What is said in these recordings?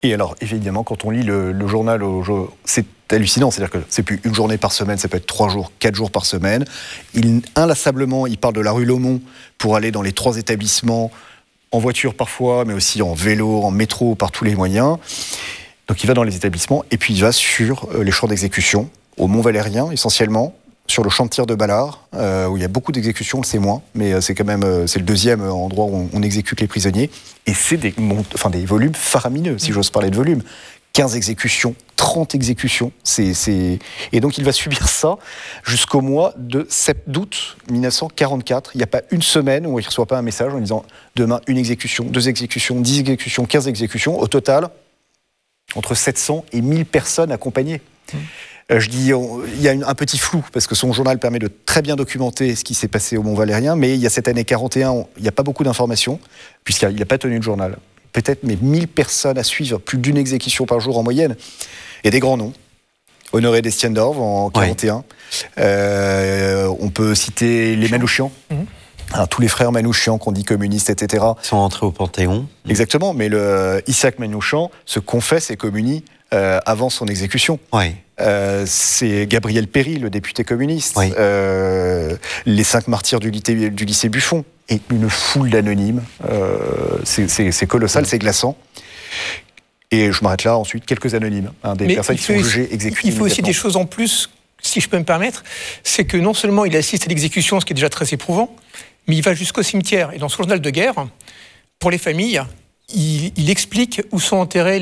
Et alors, évidemment, quand on lit le journal, c'est hallucinant. C'est-à-dire que c'est plus une journée par semaine, ça peut être 3 jours, 4 jours par semaine. Inlassablement, il parle de la rue Lomont pour aller dans les 3 établissements, en voiture parfois, mais aussi en vélo, en métro, par tous les moyens. Donc il va dans les établissements, et puis il va sur les champs d'exécution, au Mont-Valérien essentiellement, sur le champ de tir de Ballard, où il y a beaucoup d'exécutions, on le sait moins, mais c'est quand même c'est le deuxième endroit où on exécute les prisonniers. Et c'est des volumes faramineux, si j'ose parler de volumes. 15 exécutions, 30 exécutions. Et donc il va subir ça jusqu'au mois d'août 1944. Il n'y a pas une semaine où il ne reçoit pas un message en disant « Demain, 1 exécution, 2 exécutions, 10 exécutions, 15 exécutions. » Au total, entre 700 et 1000 personnes accompagnées. Je dis, il y a un petit flou, parce que son journal permet de très bien documenter ce qui s'est passé au Mont-Valérien, mais il y a cette année 41, il n'y a pas beaucoup d'informations, puisqu'il n'a pas tenu de journal. Peut-être, mais 1000 personnes à suivre, plus d'1 exécution par jour en moyenne. Et des grands noms. Honoré d'Estiendorf en 41. On peut citer les Manouchian. Tous les frères Manouchian qu'on dit communistes, etc. Ils sont entrés au Panthéon. Exactement, mais Isaac Manouchian se confesse et communie avant son exécution. C'est Gabriel Péry, le député communiste, les 5 martyrs du lycée Buffon, et une foule d'anonymes. C'est colossal, c'est glaçant. Et je m'arrête là, ensuite, quelques anonymes, des personnes qui sont jugées, exécutées. Il faut aussi des choses en plus, si je peux me permettre, c'est que non seulement il assiste à l'exécution, ce qui est déjà très éprouvant, mais il va jusqu'au cimetière. Et dans son journal de guerre, pour les familles, il explique où sont enterrés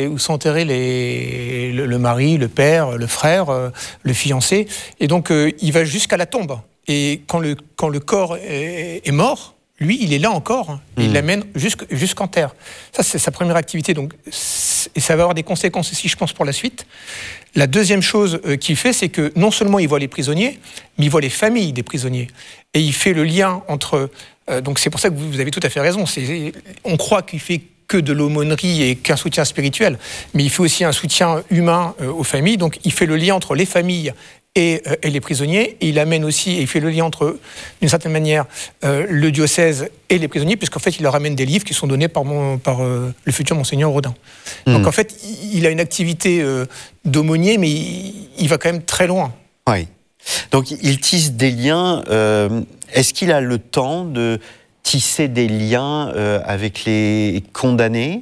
le mari, le père, le frère, le fiancé. Et donc, il va jusqu'à la tombe. Et quand le corps est mort, lui, il est là encore. Il l'amène jusqu'en terre. Ça, c'est sa première activité. Donc, et ça va avoir des conséquences aussi, je pense, pour la suite. La deuxième chose qu'il fait, c'est que non seulement il voit les prisonniers, mais il voit les familles des prisonniers. Et il fait le lien entre... donc c'est pour ça que vous avez tout à fait raison. On croit qu'il fait que de l'aumônerie et qu'un soutien spirituel, mais il fait aussi un soutien humain aux familles. Donc il fait le lien entre les familles et les prisonniers. Et il amène aussi, et il fait le lien entre, d'une certaine manière, le diocèse et les prisonniers, puisqu'en fait il leur amène des livres qui sont donnés par le futur Monseigneur Rodin. Donc en fait, il a une activité d'aumônier, mais il va quand même très loin. Oui. Donc il tisse des liens. Est-ce qu'il a le temps de tisser des liens avec les condamnés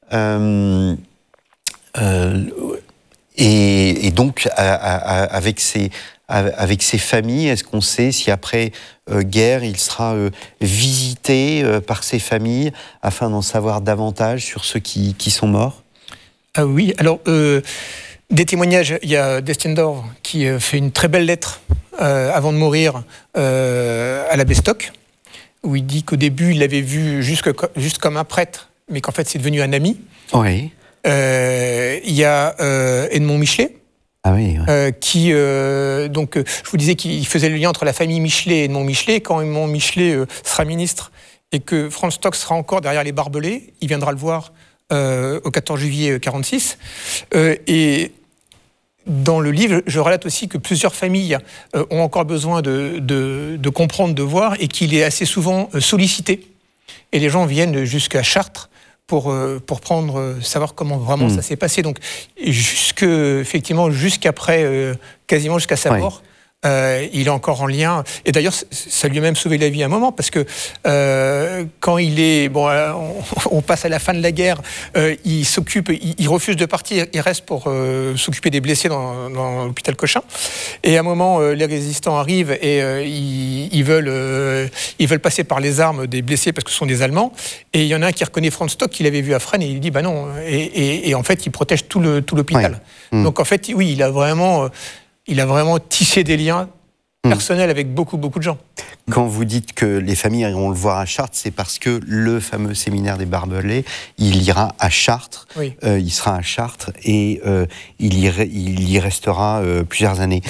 et donc avec ses familles? Est-ce qu'on sait si après guerre il sera visité par ses familles afin d'en savoir davantage sur ceux qui sont morts? Ah oui, alors des témoignages, il y a d'Estiendorf qui fait une très belle lettre avant de mourir à l'abbé Stock, où il dit qu'au début il l'avait vu juste comme un prêtre, mais qu'en fait c'est devenu un ami. Oui. Il y a Edmond Michelet, qui, donc, je vous disais qu'il faisait le lien entre la famille Michelet et Edmond Michelet. Quand Edmond Michelet sera ministre et que Franz Stock sera encore derrière les barbelés, il viendra le voir au 14 juillet 1946. Et dans le livre, je relate aussi que plusieurs familles ont encore besoin de comprendre, de voir, et qu'il est assez souvent sollicité. Et les gens viennent jusqu'à Chartres pour savoir comment vraiment ça s'est passé. Donc, effectivement, jusqu'après, quasiment jusqu'à sa mort, il est encore en lien. Et d'ailleurs, ça lui a même sauvé la vie à un moment, parce que quand il est... Bon, on passe à la fin de la guerre, il refuse de partir, il reste pour s'occuper des blessés dans l'hôpital Cochin. Et à un moment, les résistants arrivent et ils veulent passer par les armes des blessés parce que ce sont des Allemands. Et il y en a un qui reconnaît Franz Stock, qu'il avait vu à Fresnes, et il dit bah non. Et en fait, il protège tout l'hôpital. Donc en fait, oui, il a vraiment tissé des liens personnels avec beaucoup de gens. Quand vous dites que les familles iront le voir à Chartres, c'est parce que le fameux séminaire des Barbelés, il ira à Chartres, il sera à Chartres et il y restera plusieurs années.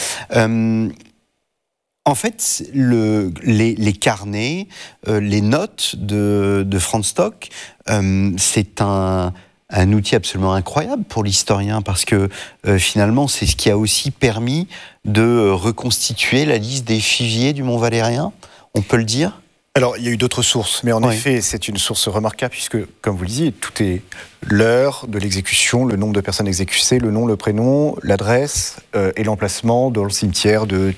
En fait, les carnets, les notes de Franz Stock, c'est un outil absolument incroyable pour l'historien, parce que finalement, c'est ce qui a aussi permis de reconstituer la liste des fiviers du Mont-Valérien, on peut le dire? Alors, il y a eu d'autres sources, mais en effet, c'est une source remarquable puisque, comme vous le disiez, tout est l'heure de l'exécution, le nombre de personnes exécutées, le nom, le prénom, l'adresse et l'emplacement dans le cimetière de